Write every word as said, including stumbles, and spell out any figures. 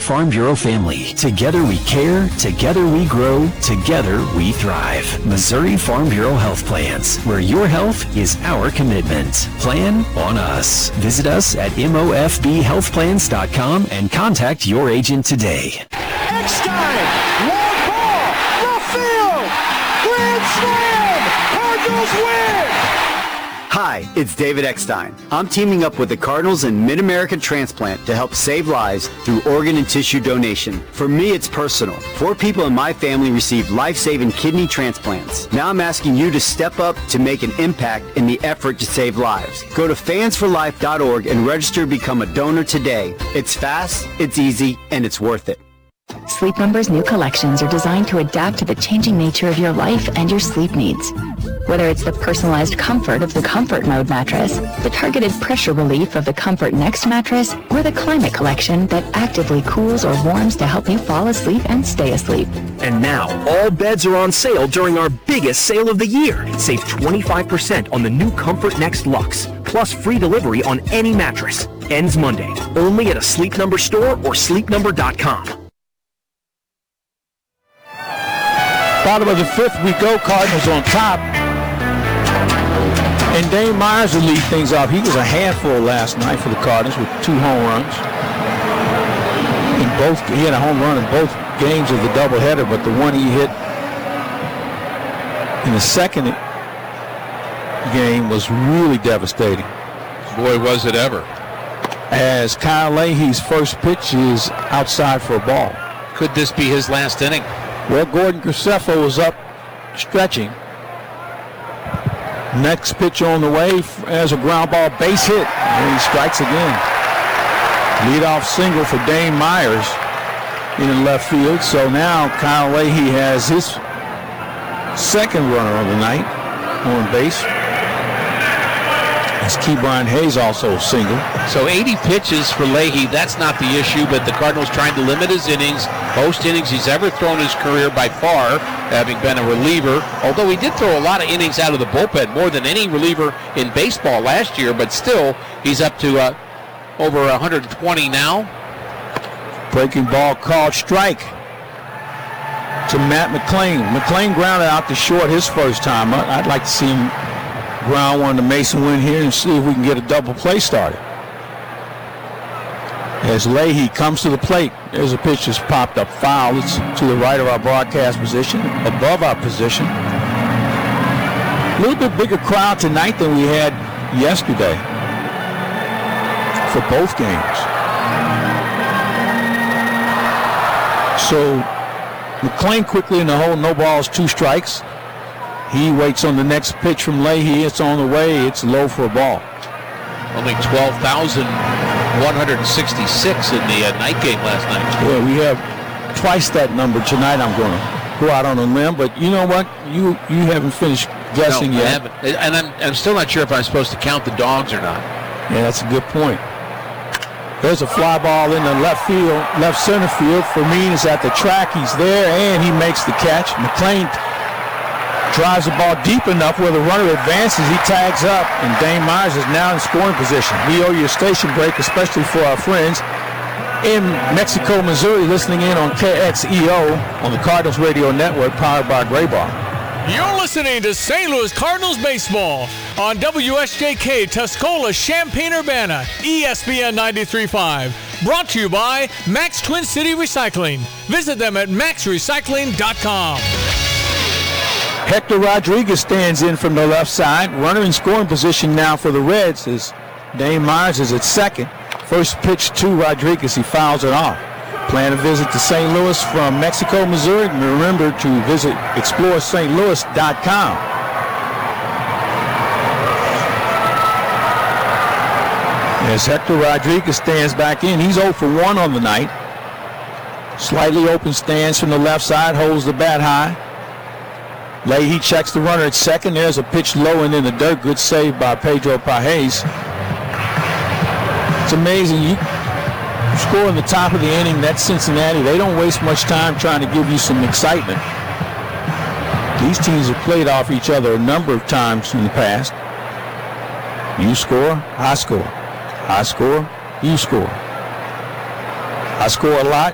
Farm Bureau family. Together we care, together we grow, together we thrive. Missouri Farm Bureau Health Plans, where your health is our commitment. Plan on us. Visit us at M O F B health plans dot com and contact your agent today. Eckstein, long ball, left field, grand slam, Cardinals win! Hi, it's David Eckstein. I'm teaming up with the Cardinals and Mid-America Transplant to help save lives through organ and tissue donation. For me, it's personal. Four people in my family received life-saving kidney transplants. Now I'm asking you to step up to make an impact in the effort to save lives. Go to fans for life dot org and register to become a donor today. It's fast, it's easy, and it's worth it. Sleep Number's new collections are designed to adapt to the changing nature of your life and your sleep needs. Whether it's the personalized comfort of the Comfort Mode mattress, the targeted pressure relief of the Comfort Next mattress, or the Climate Collection that actively cools or warms to help you fall asleep and stay asleep. And now, all beds are on sale during our biggest sale of the year. Save twenty-five percent on the new Comfort Next Luxe, plus free delivery on any mattress. Ends Monday, only at a Sleep Number store or sleep number dot com. Bottom of the fifth we go, Cardinals on top. And Dane Myers will lead things off. He was a handful last night for the Cardinals with two home runs. In both, he had a home run in both games of the doubleheader, but the one he hit in the second game was really devastating. Boy, was it ever. As Kyle Leahy's first pitch is outside for a ball. Could this be his last inning? Well, Gordon Graceffo was up stretching. Next pitch on the way as a ground ball base hit. And he strikes again. Leadoff single for Dane Myers in left field. So now Kyle Leahy has his second runner of the night on base. As Ke'Bryan Hayes also single. So eighty pitches for Leahy, that's not the issue, but the Cardinals trying to limit his innings. Most innings he's ever thrown in his career by far, having been a reliever. Although he did throw a lot of innings out of the bullpen, more than any reliever in baseball last year, but still he's up to uh, over one hundred twenty now. Breaking ball called strike to Matt McClain. McClain grounded out to short his first time. I'd like to see him ground one to Mason Wynn here and see if we can get a double play started. As Leahy comes to the plate, there's a pitch that's popped up foul. It's to the right of our broadcast position, above our position. A little bit bigger crowd tonight than we had yesterday for both games. So McClain quickly in the hole, no balls, two strikes. He waits on the next pitch from Leahy. It's on the way. It's low for a ball. Only twelve thousand one hundred sixty-six in the uh, night game last night. Yeah, we have twice that number tonight. I'm going to go out on a limb, but you know what? You you haven't finished guessing no, I yet. haven't. And I'm, I'm still not sure if I'm supposed to count the dogs or not. Yeah, that's a good point. There's a fly ball in the left field, left center field. Fermin is at the track. He's there, and he makes the catch. McClain drives the ball deep enough where the runner advances. He tags up, and Dane Myers is now in scoring position. We owe you a station break, especially for our friends in Mexico, Missouri, listening in on K X E O on the Cardinals Radio Network, powered by Graybar. You're listening to Saint Louis Cardinals baseball on W S J K Tuscola, Champaign-Urbana, E S P N ninety-three point five. Brought to you by Max Twin City Recycling. Visit them at max recycling dot com. Hector Rodriguez stands in from the left side. Runner in scoring position now for the Reds as Dane Myers is at second. First pitch to Rodriguez, he fouls it off. Plan a visit to Saint Louis from Mexico, Missouri. And remember to visit explore St Louis dot com. As Hector Rodriguez stands back in, he's oh for one on the night. Slightly open stance from the left side, holds the bat high. Leahy checks the runner at second. There's a pitch low and in the dirt. Good save by Pedro Pages. It's amazing. You score in the top of the inning. That's Cincinnati. They don't waste much time trying to give you some excitement. These teams have played off each other a number of times in the past. You score, I score. I score, you score. I score a lot,